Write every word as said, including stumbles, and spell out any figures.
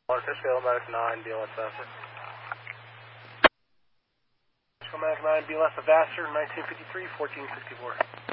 Fishville, Medic nine, B L S Vassar. Fishville, Medic nine, B L S Vassar, nineteen fifty-three, fourteen sixty-four.